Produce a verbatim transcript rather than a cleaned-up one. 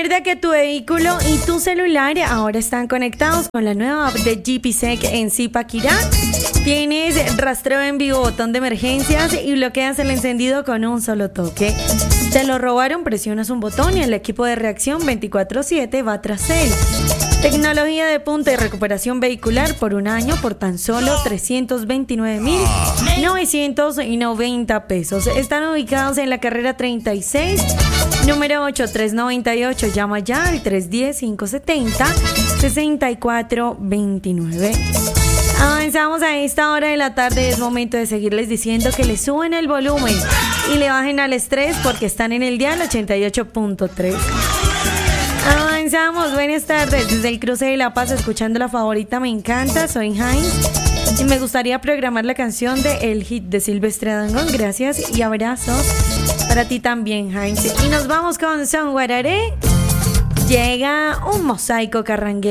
Recuerda que tu vehículo y tu celular ahora están conectados con la nueva app de Jeepsec en Zipaquirá. Tienes rastreo en vivo, botón de emergencias y bloqueas el encendido con un solo toque. Te lo robaron, presionas un botón y el equipo de reacción veinticuatro siete va tras él. Tecnología de punta y recuperación vehicular por un año por tan solo trescientos veintinueve mil novecientos noventa pesos. Están ubicados en la carrera treinta y seis, número ochenta y tres noventa y ocho. Llama ya al tres uno cero, cinco siete cero, seis cuatro dos nueve. Avanzamos a esta hora de la tarde. Es momento de seguirles diciendo que le suben el volumen y le bajen al estrés porque están en el dial ochenta y ocho punto tres. Avanzamos, buenas tardes. Desde el cruce de La Paz, escuchando la favorita Me Encanta. Soy Heinz y me gustaría programar la canción de El Hit de Silvestre Dangond. Gracias y abrazos para ti también, Heinz. Y nos vamos con Son Guararé. Llega un mosaico carranguero.